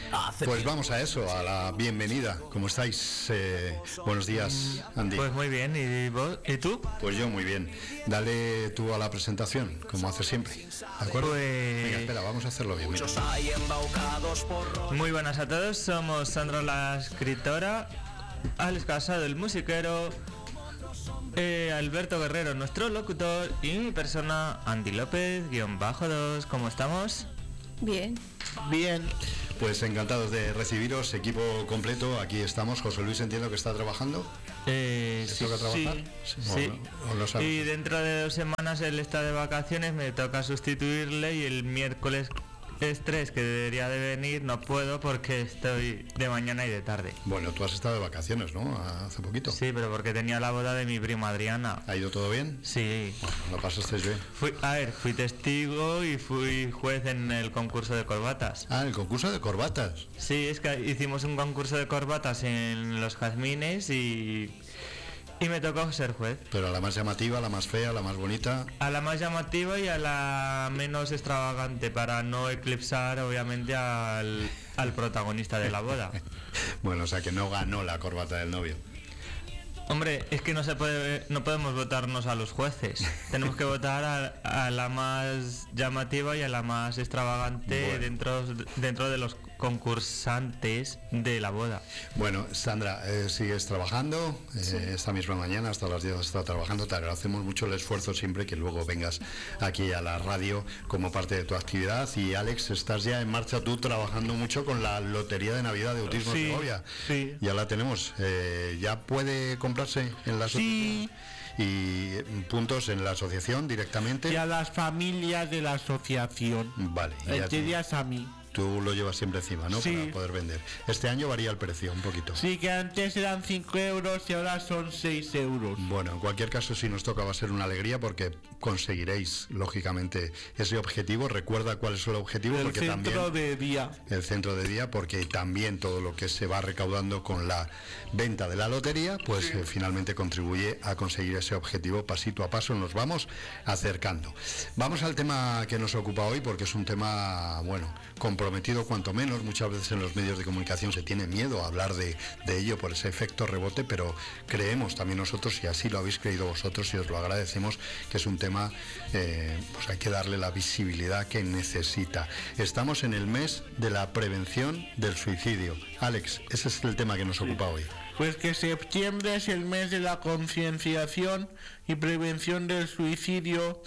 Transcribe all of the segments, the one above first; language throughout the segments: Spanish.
Pues vamos a eso, a la bienvenida. ¿Cómo estáis? Buenos días, Andy. Pues muy bien, ¿y vos? ¿Y tú? Pues yo muy bien. Dale tú a la presentación, como haces siempre. ¿De acuerdo? Pues... Venga, espera, vamos a hacerlo bien. Mira. Muy buenas a todos, somos Sandra la escritora, Alex Casado el musiquero, Alberto Guerrero nuestro locutor y mi persona Andy López _2. ¿Cómo estamos? Bien. Bien. Pues encantados de recibiros, equipo completo. Aquí estamos. José Luis, entiendo que está trabajando. Sí, ¿Toca trabajar? Sí. Y dentro de 2 semanas él está de vacaciones, me toca sustituirle y el miércoles 3 que debería de venir no puedo porque estoy de mañana y de tarde. Bueno, tú has estado de vacaciones, ¿no? Hace poquito. Sí, pero porque tenía la boda de mi prima Adriana. ¿Ha ido todo bien? Sí. Bueno, lo pasaste bien. Fui testigo y fui juez en el concurso de corbatas. Ah, el concurso de corbatas. Sí, es que hicimos un concurso de corbatas en Los Jazmines y me tocó ser juez. Pero a la más llamativa, a la más fea, a la más bonita. A la más llamativa y a la menos extravagante, para no eclipsar obviamente al protagonista de la boda. Bueno, o sea que no ganó la corbata del novio. Hombre, es que no podemos votarnos a los jueces. Tenemos que votar a la más llamativa y a la más extravagante, bueno, dentro de los concursantes de la boda. Bueno, Sandra, sigues trabajando. Sí. Esta misma mañana hasta las 10 has estado trabajando. Te agradecemos mucho el esfuerzo siempre que luego vengas aquí a la radio como parte de tu actividad. Y Alex, estás ya en marcha tú trabajando mucho con la Lotería de Navidad de Autismo Segovia. Sí. Ya la tenemos. Ya puede comprarse en la asociación. Sí. Y puntos en la asociación directamente. Y a las familias de la asociación. Vale. Días a mí. Tú lo llevas siempre encima, ¿no? Sí. Para poder vender. Este año varía el precio un poquito. Sí, que antes eran 5 euros y ahora son 6 euros. Bueno, en cualquier caso, si nos toca va a ser una alegría porque conseguiréis, lógicamente, ese objetivo. Recuerda cuál es el objetivo. El centro de día. El centro de día, porque también todo lo que se va recaudando con la venta de la lotería, pues sí, finalmente contribuye a conseguir ese objetivo. Pasito a paso nos vamos acercando. Vamos al tema que nos ocupa hoy, porque es un tema, bueno, comprometido cuanto menos. Muchas veces en los medios de comunicación se tiene miedo a hablar de ello por ese efecto rebote, pero creemos también nosotros, y así lo habéis creído vosotros y os lo agradecemos, que es un tema, pues hay que darle la visibilidad que necesita. Estamos en el mes de la prevención del suicidio. Alex, ese es el tema que nos ocupa hoy. Pues que septiembre es el mes de la concienciación y prevención del suicidio,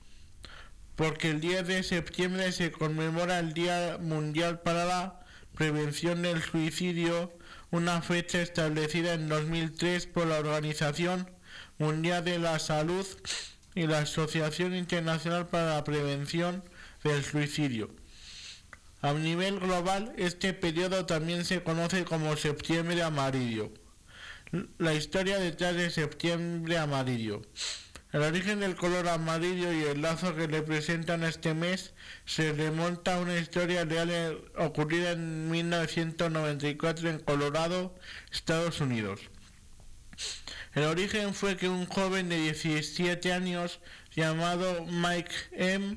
porque el 10 de septiembre se conmemora el Día Mundial para la Prevención del Suicidio, una fecha establecida en 2003 por la Organización Mundial de la Salud y la Asociación Internacional para la Prevención del Suicidio. A nivel global, este periodo también se conoce como Septiembre Amarillo. La historia detrás de Septiembre Amarillo. El origen del color amarillo y el lazo que representan este mes se remonta a una historia real ocurrida en 1994 en Colorado, Estados Unidos. El origen fue que un joven de 17 años llamado Mike M.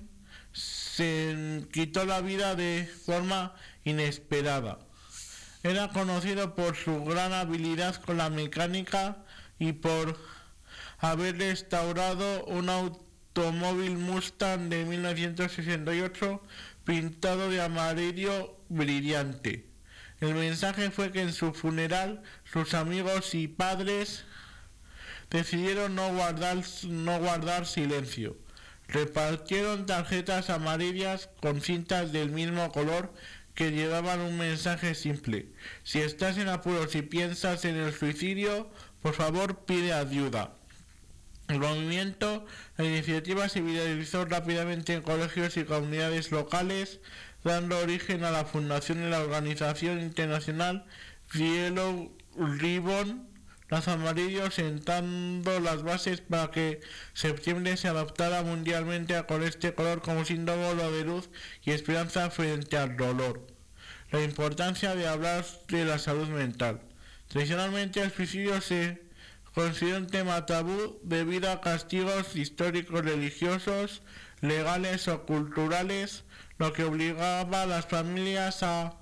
se quitó la vida de forma inesperada. Era conocido por su gran habilidad con la mecánica y por haber restaurado un automóvil Mustang de 1968 pintado de amarillo brillante. El mensaje fue que en su funeral sus amigos y padres decidieron no guardar silencio. Repartieron tarjetas amarillas con cintas del mismo color que llevaban un mensaje simple: si estás en apuros y piensas en el suicidio, por favor pide ayuda. El movimiento, la iniciativa se viralizó rápidamente en colegios y comunidades locales, dando origen a la fundación de la organización internacional Yellow Ribbon, Lazo Amarillo, sentando las bases para que septiembre se adoptara mundialmente con este color como símbolo de luz y esperanza frente al dolor. La importancia de hablar de la salud mental. Tradicionalmente el suicidio se considera un tema tabú debido a castigos históricos, religiosos, legales o culturales, lo que obligaba a las familias a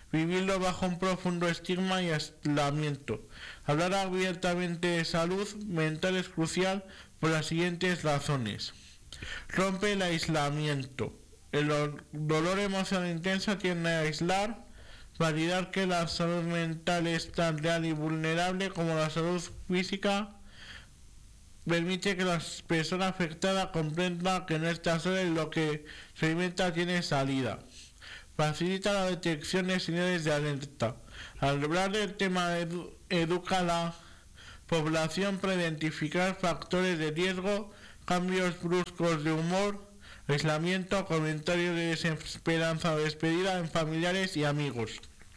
vivirlo bajo un profundo estigma y aislamiento. Hablar abiertamente de salud mental es crucial por las siguientes razones. Rompe el aislamiento. El dolor emocional intenso tiende a aislar, validar que la salud mental es tan real y vulnerable como la salud física. Permite que la persona afectada comprenda que no está sola y lo que experimenta tiene salida. Facilita la detección de señales de alerta. Al hablar del tema educa a la población para identificar factores de riesgo, cambios bruscos de humor, aislamiento, comentarios de desesperanza o despedida en familiares y amigos.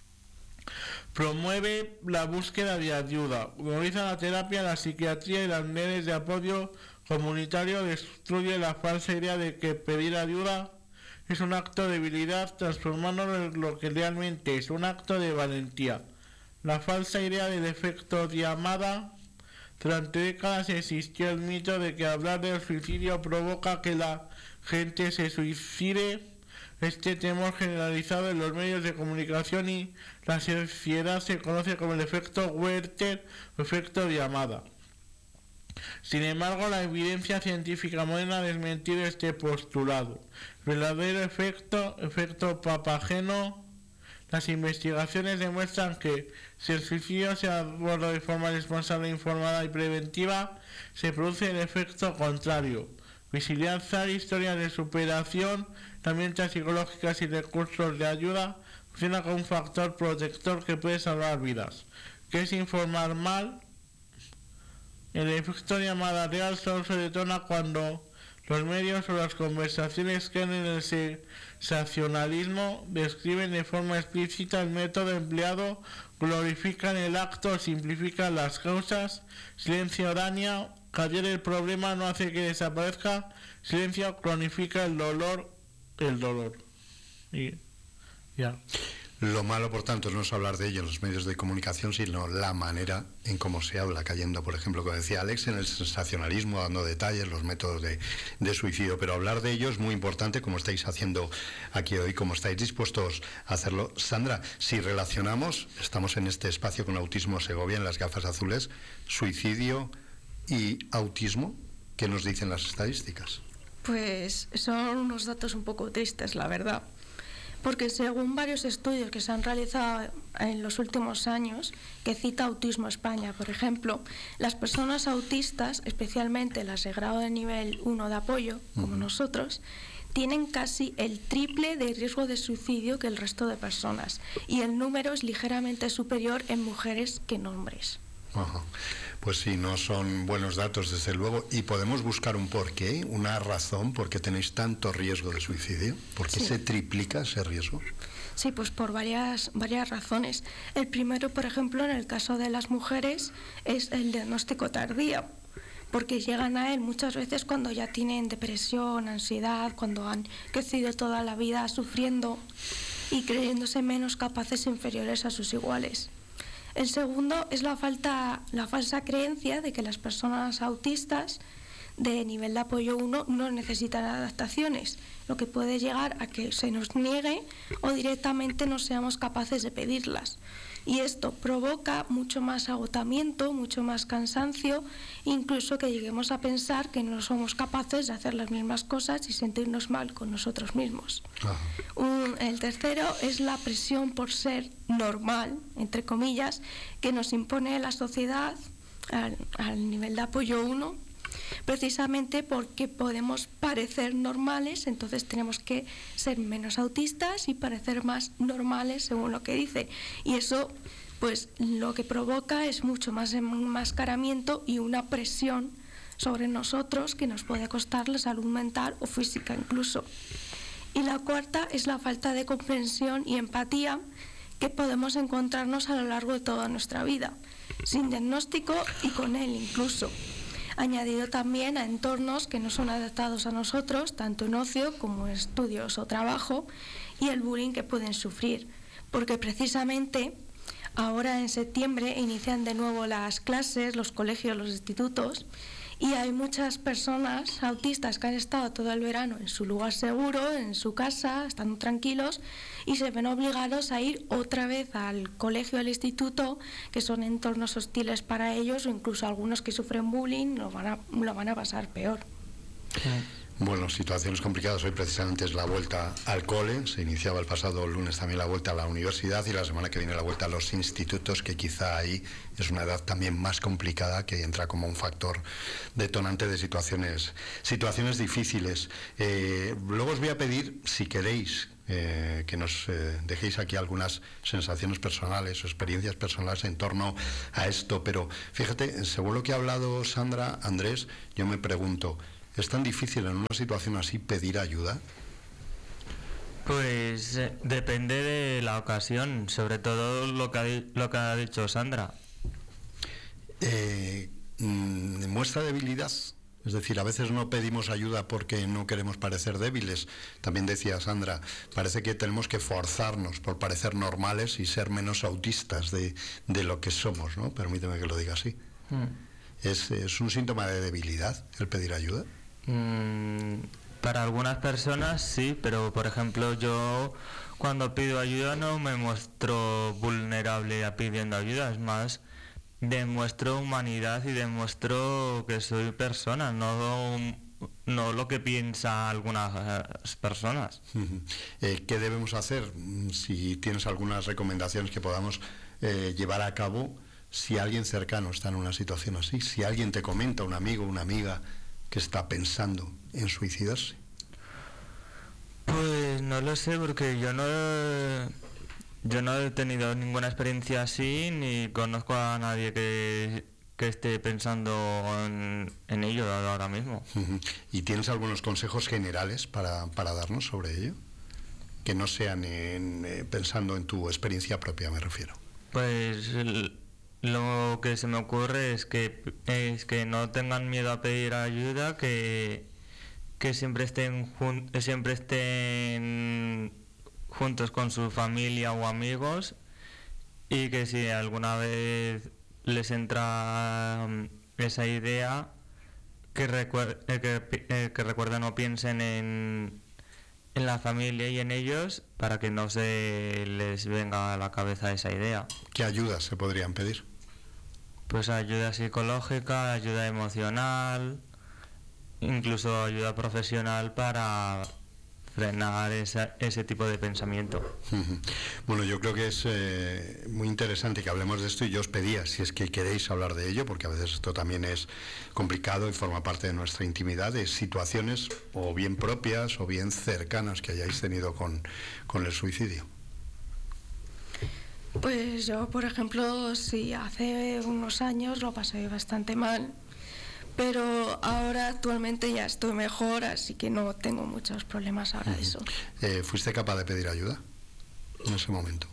Promueve la búsqueda de ayuda. Utiliza la terapia, la psiquiatría y las redes de apoyo comunitario. Destruye la falsa idea de que pedir ayuda es un acto de debilidad, transformándolo en lo que realmente es un acto de valentía. La falsa idea del efecto llamada. Durante décadas existió el mito de que hablar del suicidio provoca que la gente se suicide. Este temor generalizado en los medios de comunicación y la sociedad se conoce como el efecto Werther o efecto llamada. Sin embargo, la evidencia científica moderna ha desmentido este postulado. Verdadero efecto Papageno. Las investigaciones demuestran que si el suicidio se aborda de forma responsable, informada y preventiva, se produce el efecto contrario. Visibilizar historias de superación, herramientas psicológicas y recursos de ayuda funciona como un factor protector que puede salvar vidas. ¿Qué es informar mal? El efecto llamada real solo se detona cuando los medios o las conversaciones caen en el sensacionalismo, describen de forma explícita el método empleado, glorifican el acto, simplifican las causas, silencio daña, callar el problema no hace que desaparezca, silencio cronifica el dolor. Y ya. Lo malo, por tanto, no es hablar de ello en los medios de comunicación, sino la manera en cómo se habla, cayendo, por ejemplo, como decía Alex, en el sensacionalismo, dando detalles, los métodos de suicidio. Pero hablar de ello es muy importante, como estáis haciendo aquí hoy, como estáis dispuestos a hacerlo. Sandra, si relacionamos, estamos en este espacio con Autismo Segovia, en las gafas azules, suicidio y autismo, ¿qué nos dicen las estadísticas? Pues son unos datos un poco tristes, la verdad. Porque según varios estudios que se han realizado en los últimos años, que cita Autismo España, por ejemplo, las personas autistas, especialmente las de grado de nivel 1 de apoyo, como nosotros, tienen casi el triple de riesgo de suicidio que el resto de personas. Y el número es ligeramente superior en mujeres que en hombres. Ajá. Pues sí, no son buenos datos, desde luego. ¿Y podemos buscar un porqué, una razón por qué tenéis tanto riesgo de suicidio? ¿Por qué se triplica ese riesgo? Sí, pues por varias razones. El primero, por ejemplo, en el caso de las mujeres, es el diagnóstico tardío, porque llegan a él muchas veces cuando ya tienen depresión, ansiedad, cuando han crecido toda la vida sufriendo y creyéndose menos capaces e inferiores a sus iguales. El segundo es la falsa creencia de que las personas autistas de nivel de apoyo 1 no necesitan adaptaciones, lo que puede llegar a que se nos niegue o directamente no seamos capaces de pedirlas. Y esto provoca mucho más agotamiento, mucho más cansancio, incluso que lleguemos a pensar que no somos capaces de hacer las mismas cosas y sentirnos mal con nosotros mismos. El tercero es la presión por ser normal, entre comillas, que nos impone la sociedad al nivel de apoyo 1, precisamente porque podemos parecer normales, entonces tenemos que ser menos autistas y parecer más normales según lo que dice. Y eso, pues, lo que provoca es mucho más enmascaramiento y una presión sobre nosotros que nos puede costar la salud mental o física incluso. Y la cuarta es la falta de comprensión y empatía que podemos encontrarnos a lo largo de toda nuestra vida, sin diagnóstico y con él incluso. Añadido también a entornos que no son adaptados a nosotros, tanto en ocio como en estudios o trabajo, y el bullying que pueden sufrir. Porque precisamente ahora en septiembre inician de nuevo las clases, los colegios, los institutos, Y hay muchas personas autistas que han estado todo el verano en su lugar seguro, en su casa, estando tranquilos, y se ven obligados a ir otra vez al colegio, al instituto, que son entornos hostiles para ellos, o incluso algunos que sufren bullying lo van a pasar peor. Bueno, situaciones complicadas. Hoy precisamente es la vuelta al cole. Se iniciaba el pasado lunes también la vuelta a la universidad y la semana que viene la vuelta a los institutos, que quizá ahí es una edad también más complicada, que entra como un factor detonante de situaciones difíciles. Luego os voy a pedir, si queréis, que nos dejéis aquí algunas sensaciones personales o experiencias personales en torno a esto, pero fíjate, según lo que ha hablado Sandra, Andrés, yo me pregunto, ¿es tan difícil en una situación así pedir ayuda? Pues depende de la ocasión, sobre todo lo que ha dicho Sandra. ¿Muestra debilidad? Es decir, a veces no pedimos ayuda porque no queremos parecer débiles. También decía Sandra, parece que tenemos que forzarnos por parecer normales y ser menos autistas de lo que somos, ¿no? Permíteme que lo diga así. ¿Es un síntoma de debilidad el pedir ayuda? Para algunas personas sí, pero por ejemplo yo cuando pido ayuda no me muestro vulnerable pidiendo ayuda, es más, demuestro humanidad y demuestro que soy persona, no lo que piensan algunas personas. ¿Qué debemos hacer? Si tienes algunas recomendaciones que podamos llevar a cabo, si alguien cercano está en una situación así, si alguien te comenta, un amigo, una amiga, que está pensando en suicidarse. Pues no lo sé, porque yo no he tenido ninguna experiencia así, ni conozco a nadie que esté pensando en ello ahora mismo. ¿Y tienes algunos consejos generales para darnos sobre ello? Que no sean pensando en tu experiencia propia, me refiero. Pues lo que se me ocurre es que no tengan miedo a pedir ayuda, que siempre estén juntos con su familia o amigos, y que si alguna vez les entra esa idea, que recuerden o piensen en la familia y en ellos, para que no se les venga a la cabeza esa idea. ¿Qué ayudas se podrían pedir? Pues ayuda psicológica, ayuda emocional, incluso ayuda profesional para frenar ese tipo de pensamiento. Bueno, yo creo que es muy interesante que hablemos de esto, y yo os pedía, si es que queréis hablar de ello, porque a veces esto también es complicado y forma parte de nuestra intimidad, de situaciones o bien propias o bien cercanas que hayáis tenido con el suicidio. Pues yo, por ejemplo, sí, hace unos años lo pasé bastante mal, pero ahora actualmente ya estoy mejor, así que no tengo muchos problemas ahora de eso. ¿Fuiste capaz de pedir ayuda en ese momento?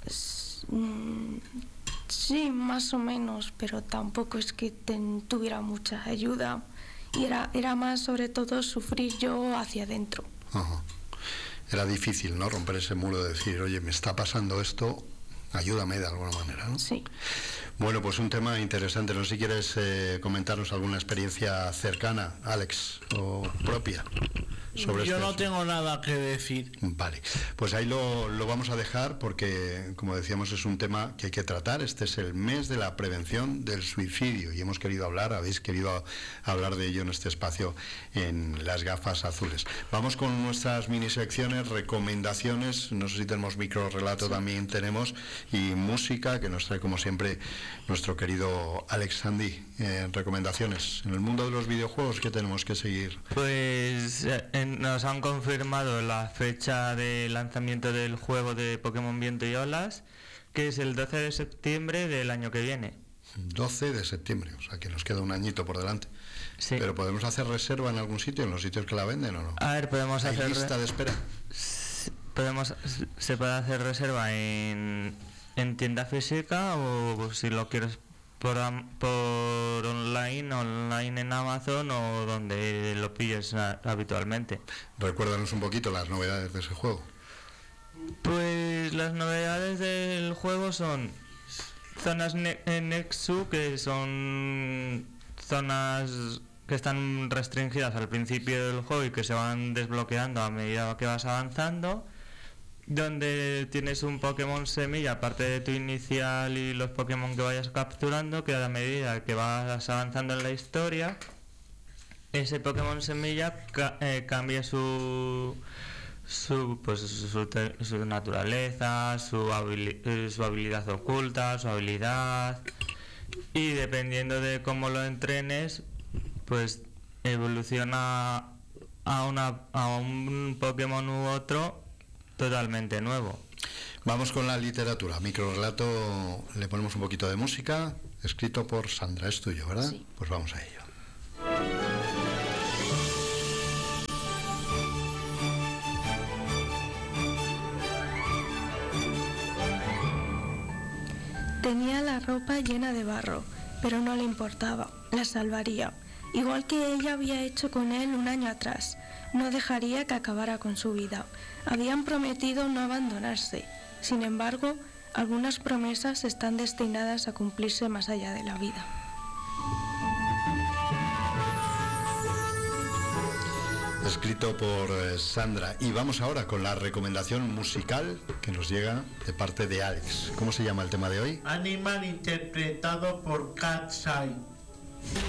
Sí, más o menos, pero tampoco es que tuviera mucha ayuda, y era más sobre todo sufrir yo hacia adentro. Ajá. Era difícil, ¿no?, romper ese muro de decir, oye, me está pasando esto, ayúdame de alguna manera, ¿no? Sí. Bueno, pues un tema interesante. No sé si quieres comentarnos alguna experiencia cercana, Alex, o propia sobre Yo este no asunto. tengo nada que decir. Vale, pues ahí lo vamos a dejar, porque, como decíamos, es un tema que hay que tratar. Este es el mes de la prevención del suicidio y habéis querido hablar de ello en este espacio en Las Gafas Azules. Vamos con nuestras mini secciones, recomendaciones. No sé si tenemos microrelato, también tenemos, y música, que nos trae como siempre nuestro querido Alex Sandy. Recomendaciones en el mundo de los videojuegos, ¿qué tenemos que seguir? Pues nos han confirmado la fecha de lanzamiento del juego de Pokémon Viento y Olas, que es el 12 de septiembre del año que viene. 12 de septiembre, o sea que nos queda un añito por delante. Sí. ¿Pero podemos hacer reserva en algún sitio, en los sitios que la venden o no? A ver, podemos ¿Hay hacer lista de espera? se puede hacer reserva en tienda física, o si lo quieres por online en Amazon, o donde lo pilles habitualmente. Recuérdanos un poquito las novedades de ese juego. Pues las novedades del juego son zonas Nexu, que son zonas que están restringidas al principio del juego y que se van desbloqueando a medida que vas avanzando, donde tienes un Pokémon semilla, aparte de tu inicial y los Pokémon que vayas capturando, que a medida que vas avanzando en la historia, ese Pokémon semilla cambia su naturaleza, su habilidad oculta, su habilidad, y dependiendo de cómo lo entrenes, pues evoluciona a un Pokémon u otro totalmente nuevo. Vamos con la literatura. Microrrelato, le ponemos un poquito de música, escrito por Sandra. Es tuyo, ¿verdad? Sí. Pues vamos a ello. Tenía la ropa llena de barro, pero no le importaba, la salvaría. Igual que ella había hecho con él un año atrás, no dejaría que acabara con su vida. Habían prometido no abandonarse. Sin embargo, algunas promesas están destinadas a cumplirse más allá de la vida. Escrito por Sandra. Y vamos ahora con la recomendación musical que nos llega de parte de Alex. ¿Cómo se llama el tema de hoy? Animal, interpretado por Cat's Eye.